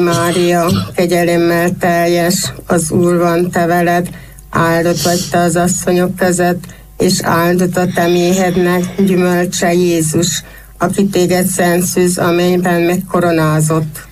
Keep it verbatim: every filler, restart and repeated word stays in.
Mária, kegyelemmel teljes, az Úr van te veled, áldott vagy te az asszonyok között, és áldott a te méhednek gyümölcse Jézus, aki téged szent szűz, amelyben megkoronázott.